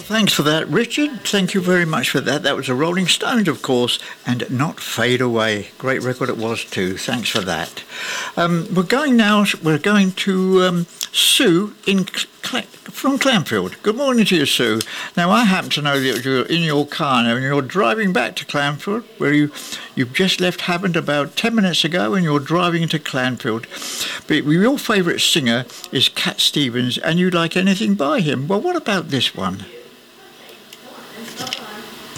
Thanks for that, Richard. Thank you very much for that. That was the Rolling Stones, of course, and Not Fade Away. Great record it was too. Thanks for that. We're going now. We're going to Sue from Clanfield. Good morning to you, Sue. Now, I happen to know that you're in your car now and you're driving back to Clanfield, where you've just left Havant about 10 minutes ago, and you're driving to Clanfield. But your favourite singer is Cat Stevens, and you like anything by him. Well, what about this one?